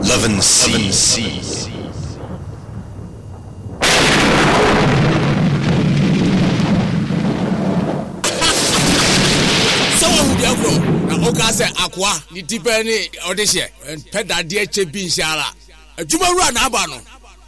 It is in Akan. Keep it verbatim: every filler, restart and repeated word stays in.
eleven C. Na oka se akwa ni tipe ni odehye peda de eche bi nshara adwuma wura na aba no